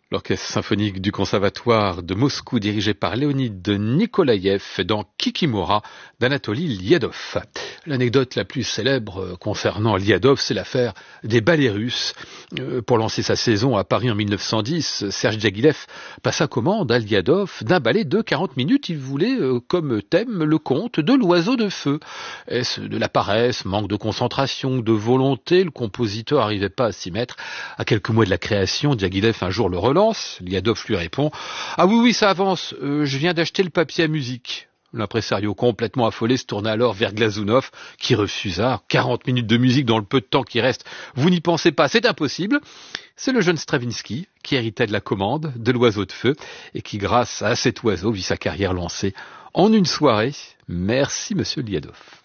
L'orchestre symphonique du conservatoire de Moscou dirigé par Léonid Nikolaïev dans Kikimora d'Anatoly Liadov. L'anecdote la plus célèbre concernant Liadov, c'est l'affaire des ballets russes. Pour lancer sa saison à Paris en 1910, Serge Diaghilev passa commande à Liadov d'un ballet de 40 minutes. Il voulait comme thème le conte de l'oiseau de feu. Est-ce de la paresse, manque de concentration, de volonté? Le compositeur n'arrivait pas à s'y mettre. À quelques mois de la création, Diaghilev un jour le relance. Liadov lui répond « Ah oui, ça avance, je viens d'acheter le papier à musique ». L'impresario complètement affolé se tourna alors vers Glazunov qui refusa. 40 minutes de musique dans le peu de temps qui reste, vous n'y pensez pas, c'est impossible. C'est le jeune Stravinsky qui héritait de la commande de l'oiseau de feu et qui, grâce à cet oiseau, vit sa carrière lancée en une soirée. Merci, monsieur Liadov.